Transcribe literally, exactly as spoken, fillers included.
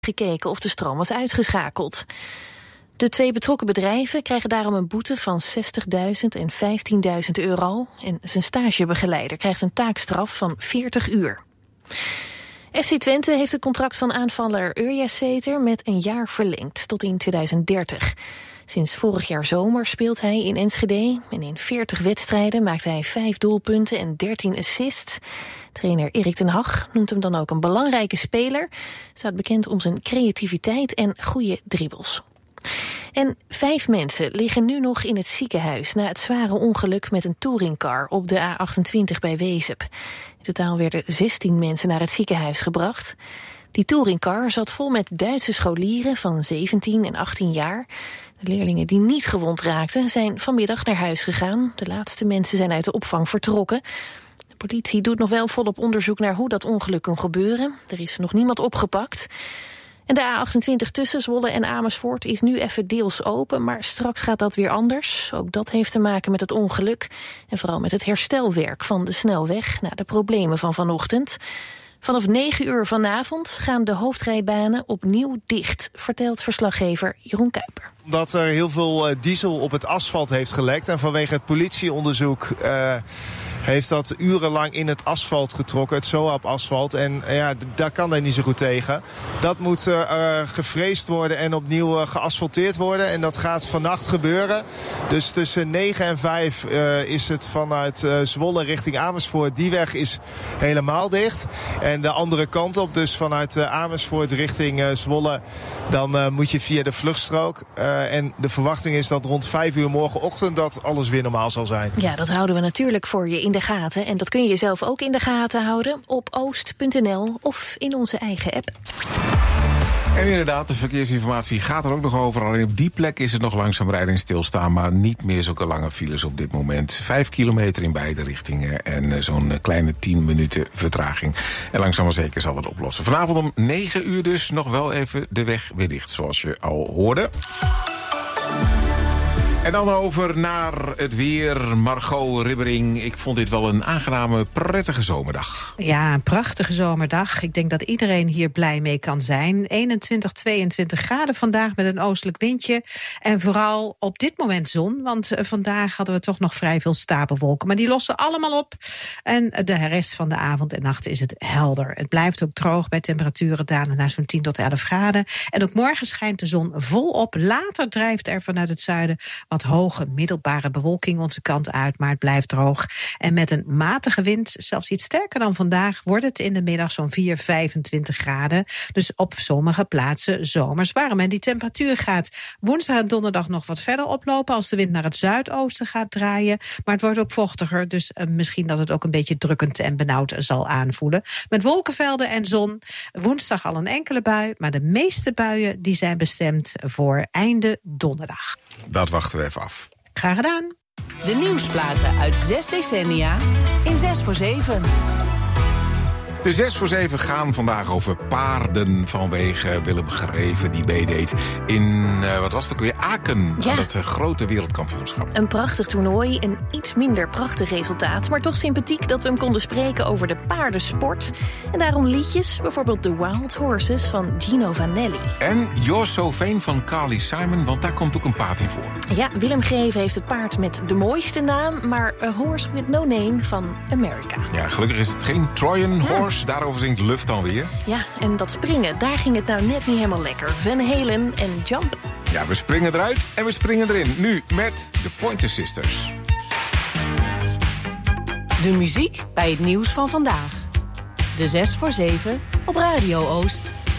gekeken of de stroom was uitgeschakeld. De twee betrokken bedrijven krijgen daarom een boete van zestigduizend en vijftienduizend euro... en zijn stagebegeleider krijgt een taakstraf van veertig uur. F C Twente heeft het contract van aanvaller Urjesseter met een jaar verlengd tot in tweeduizend dertig. Sinds vorig jaar zomer speelt hij in Enschede en in veertig wedstrijden maakt hij vijf doelpunten en dertien assists. Trainer Erik ten Hag noemt hem dan ook een belangrijke speler. Staat bekend om zijn creativiteit en goede dribbels. En vijf mensen liggen nu nog in het ziekenhuis na het zware ongeluk met een touringcar op de A achtentwintig bij Wezep. In totaal werden zestien mensen naar het ziekenhuis gebracht. Die touringcar zat vol met Duitse scholieren van zeventien en achttien jaar. De leerlingen die niet gewond raakten zijn vanmiddag naar huis gegaan. De laatste mensen zijn uit de opvang vertrokken. De politie doet nog wel volop onderzoek naar hoe dat ongeluk kon gebeuren. Er is nog niemand opgepakt. En de A achtentwintig tussen Zwolle en Amersfoort is nu even deels open, maar straks gaat dat weer anders. Ook dat heeft te maken met het ongeluk en vooral met het herstelwerk van de snelweg na de problemen van vanochtend. Vanaf negen uur vanavond gaan de hoofdrijbanen opnieuw dicht, vertelt verslaggever Jeroen Kuiper. Omdat er heel veel diesel op het asfalt heeft gelekt en vanwege het politieonderzoek Uh, heeft dat urenlang in het asfalt getrokken, het SOAP-asfalt. En uh, ja, daar kan hij niet zo goed tegen. Dat moet uh, gevreesd worden en opnieuw uh, geasfalteerd worden. En dat gaat vannacht gebeuren. Dus tussen negen en vijf uh, is het vanuit uh, Zwolle richting Amersfoort. Die weg is helemaal dicht. En de andere kant op, dus vanuit uh, Amersfoort richting uh, Zwolle, dan uh, moet je via de vluchtstrook. Uh, en de verwachting is dat rond vijf uur morgenochtend dat alles weer normaal zal zijn. Ja, dat houden we natuurlijk voor je in de gaten. En dat kun je jezelf ook in de gaten houden op oost punt n l of in onze eigen app. En inderdaad, de verkeersinformatie gaat er ook nog over. Alleen op die plek is het nog langzaam rijden en stilstaan, maar niet meer zulke lange files op dit moment. Vijf kilometer in beide richtingen en zo'n kleine tien minuten vertraging. En langzaam maar zeker zal het oplossen. Vanavond om negen uur dus nog wel even de weg weer dicht, zoals je al hoorde. En dan over naar het weer. Margot Ribbering, ik vond dit wel een aangename, prettige zomerdag. Ja, een prachtige zomerdag. Ik denk dat iedereen hier blij mee kan zijn. eenentwintig, tweeëntwintig graden vandaag met een oostelijk windje. En vooral op dit moment zon, want vandaag hadden we toch nog vrij veel stapelwolken. Maar die lossen allemaal op. En de rest van de avond en nacht is het helder. Het blijft ook droog bij temperaturen dalen naar zo'n tien tot elf graden. En ook morgen schijnt de zon volop. Later drijft er vanuit het zuiden wat hoge middelbare bewolking onze kant uit, maar het blijft droog. En met een matige wind, zelfs iets sterker dan vandaag, wordt het in de middag zo'n vier, vijfentwintig graden. Dus op sommige plaatsen zomers warm. En die temperatuur gaat woensdag en donderdag nog wat verder oplopen als de wind naar het zuidoosten gaat draaien. Maar het wordt ook vochtiger, dus uh, misschien dat het ook een beetje drukkend en benauwd zal aanvoelen. Met wolkenvelden en zon. Woensdag al een enkele bui, maar de meeste buien die zijn bestemd voor einde donderdag. Dat wachten we even af. Graag gedaan. De nieuwsplaten uit zes decennia in zes voor zeven. De zes voor zeven gaan vandaag over paarden vanwege Willem Greven die meedeed in, uh, wat was het ook weer, Aken, ja. aan het uh, grote wereldkampioenschap. Een prachtig toernooi, een iets minder prachtig resultaat, maar toch sympathiek dat we hem konden spreken over de paardensport. En daarom liedjes, bijvoorbeeld The Wild Horses van Gino Vanelli. En You're So Vain van Carly Simon, want daar komt ook een paard in voor. Ja, Willem Greven heeft het paard met de mooiste naam, maar A Horse With No Name van America. Ja, gelukkig is het geen Trojan Horse. Ja. Daarover zingt Luft dan weer. Ja, en dat springen, daar ging het nou net niet helemaal lekker. Van Halen en Jump. Ja, we springen eruit en we springen erin. Nu met de Pointer Sisters. De muziek bij het nieuws van vandaag. De zes voor zeven op Radio Oost.